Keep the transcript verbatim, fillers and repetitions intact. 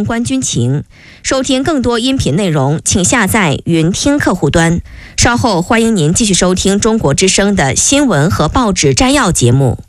相关军情。收听更多音频内容，请下载云听客户端。稍后欢迎您继续收听中国之声的新闻和报纸摘要节目。